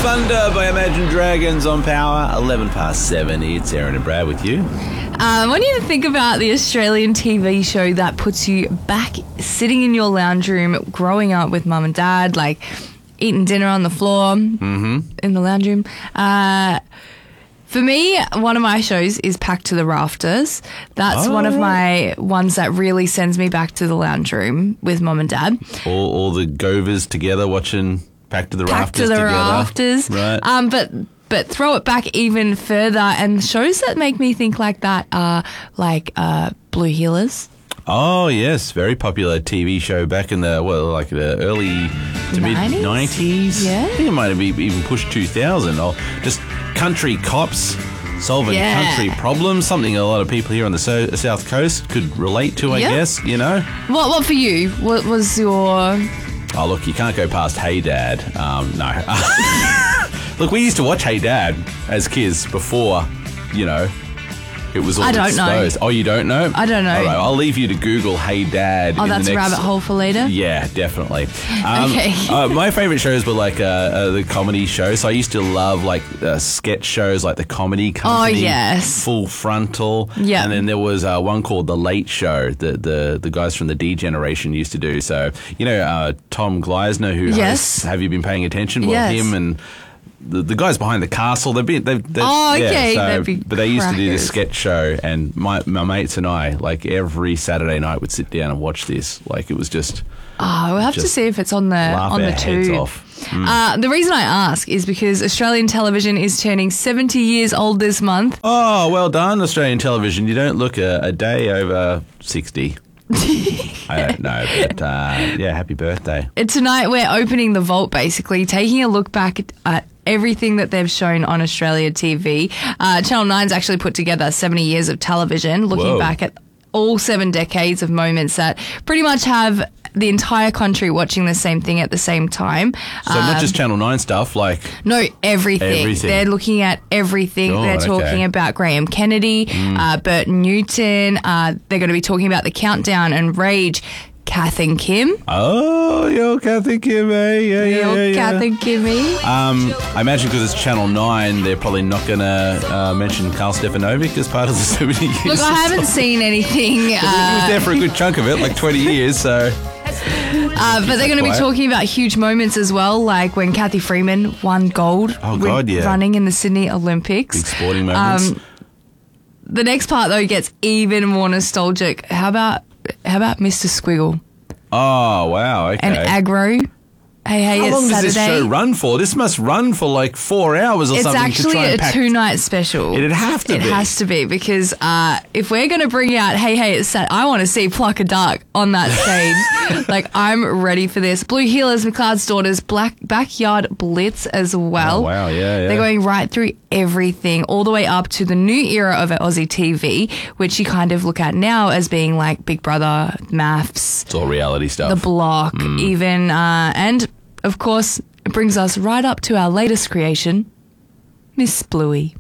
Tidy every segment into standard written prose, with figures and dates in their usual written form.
Thunder by Imagine Dragons on Power. 11 past 7. It's Aaron and Brad with you. I want you to think about the Australian TV show that puts you back sitting in your lounge room, growing up with mum and dad, like eating dinner on the floor in the lounge room. For me, one of my shows is Packed to the Rafters. That's one of my ones that really sends me back to the lounge room with mum and dad. All the Govers together watching Packed to the Rafters together. Rafters. Right. But throw it back even further, and shows that make me think like that are like Blue Heelers. Oh, yes. Very popular TV show back in the early to mid-90s. Yeah. I think it might have even pushed 2000. Or just country cops solving country problems, something a lot of people here on the South Coast could relate to, I guess, you know. What for you? What was your... Oh, look, you can't go past Hey Dad. No. Look, we used to watch Hey Dad as kids before, you know, it was all exposed. Know. Oh, you don't know? I don't know. All right, I'll leave you to Google Hey Dad. Oh, that's a rabbit hole for later? Yeah, definitely. Okay. My favourite shows were like the comedy shows. So I used to love like sketch shows like The Comedy Company. Oh, yes. Full Frontal. Yeah. And then there was one called The Late Show that the guys from the D Generation used to do. So, you know, Tom Gleisner, who hosts Have You Been Paying Attention? Well, him and... The guys behind the castle, okay. But they used to do this sketch show, and my mates and I, like every Saturday night, would sit down and watch this. Like it was just. Oh, we'll have to see if it's on the tube. The reason I ask is because Australian television is turning 70 years old this month. Oh, well done, Australian television. You don't look a day over 60. I don't know, but happy birthday. Tonight we're opening the vault, basically, taking a look back at everything that they've shown on Australia TV. Channel 9's actually put together 70 years of television, looking back at all 7 decades of moments that pretty much have the entire country watching the same thing at the same time. So not just Channel 9 stuff, like... No, everything. They're looking at everything. They're talking about Graham Kennedy, Bert Newton. They're going to be talking about The Countdown and Rage. Kath and Kim. Oh, yo, Kath and Kim, eh? Kath and Kimmy. I imagine because it's Channel 9, they're probably not going to mention Carl Stefanovic as part of the 70 years. Look, I haven't seen anything. He was there for a good chunk of it, like 20 years, so... but they're going to be talking about huge moments as well, like when Kathy Freeman won gold running in the Sydney Olympics. Big sporting moments. The next part, though, gets even more nostalgic. How about Mr. Squiggle? Oh, wow, okay. And Aggro. Hey, How long Saturday. does this show run for? This must run for like 4 hours or something. It's actually a 2-night special. It'd have to be. It has to be, because if we're going to bring out Hey, it's Saturday, I want to see Pluck a Duck on that stage. Like, I'm ready for this. Blue Heelers, McLeod's Daughters, Backyard Blitz as well. Oh, wow, yeah. They're going right through everything, all the way up to the new era of Aussie TV, which you kind of look at now as being like Big Brother, Maths. It's all reality stuff. The Block, even. And, of course, it brings us right up to our latest creation, Miss Bluey.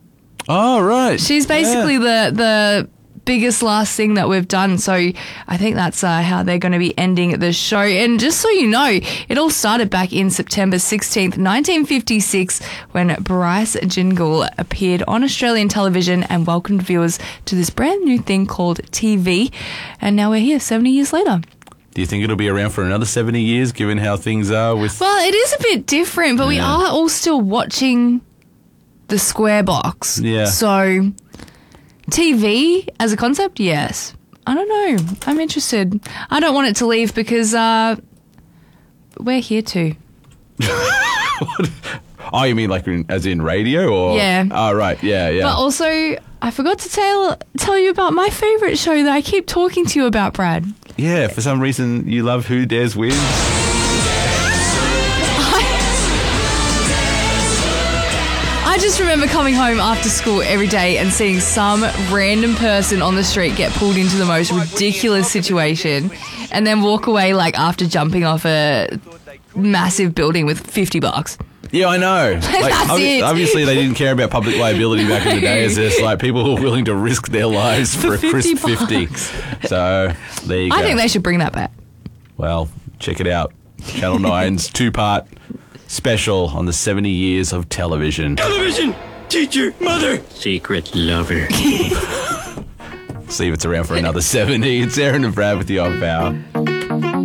Oh, right. She's basically the biggest last thing that we've done. So I think that's how they're going to be ending the show. And just so you know, it all started back in September 16th, 1956, when Bryce Jingle appeared on Australian television and welcomed viewers to this brand new thing called TV. And now we're here 70 years later. Do you think it'll be around for another 70 years, given how things are with... Well, it is a bit different, but we are all still watching the square box. Yeah. So... TV as a concept, yes. I don't know. I'm interested. I don't want it to leave because we're here too. Oh, you mean like as in radio or? Yeah. Oh, right. Yeah. But also, I forgot to tell you about my favourite show that I keep talking to you about, Brad. Yeah, for some reason you love Who Dares Win. I just remember coming home after school every day and seeing some random person on the street get pulled into the most ridiculous situation and then walk away like after jumping off a massive building with $50. Yeah, I know. Like, That's it. Obviously, they didn't care about public liability back in the day. It's just like people who were willing to risk their lives for a crisp 50. So there you go. I think they should bring that back. Well, check it out. Channel 9's 2-part special on the 70 years of television. Television! Teacher! Mother! Secret lover. See if it's around for another 70. It's Aaron and Brad with the Odd Power.